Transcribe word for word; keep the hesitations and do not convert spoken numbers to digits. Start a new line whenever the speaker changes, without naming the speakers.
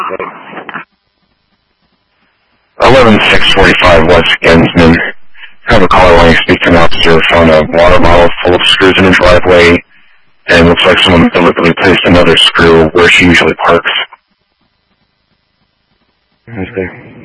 eleven six forty-five West Gensman. Have a caller wanting to speak to an officer. Found a water bottle full of screws in a driveway, and looks like someone deliberately placed another screw where she usually parks.
That's clear.